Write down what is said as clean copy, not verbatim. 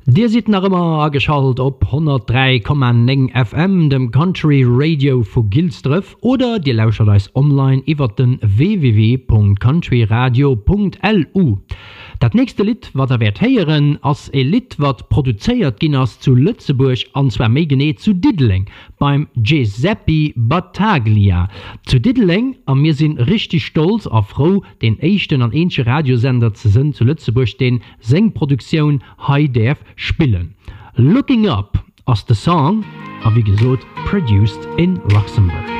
Dir sieht nach immer geschaltet op 103,9 FM dem Country Radio vu Gilstref oder dir lauscht als online iwwer den www.countryradio.lu. Dat nächste Lied wat der werd heieren ass e Lied wat produzéiert ginnners zu Lützeburg anzwer méi gené zu Diddling beim Giuseppe Battaglia. Zu Diddling an mir sinn richtig stolz a froh den echten an ensche Radiosender ze sinn zu Lützeburg den Sengproduktion HiDef spielen. Looking Up as the song, a wie gesot, produced in Luxembourg.